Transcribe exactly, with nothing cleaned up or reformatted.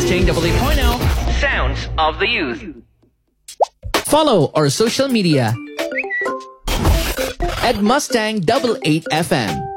Mustang eight eight point oh. Sounds of the Youth. Follow our social media at Mustang eight eight F M.